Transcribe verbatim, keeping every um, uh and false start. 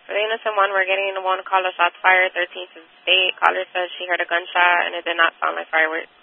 For the innocent one, we're getting one call of shots fired, thirteenth of the state. Caller says she heard a gunshot and it did not sound like fireworks.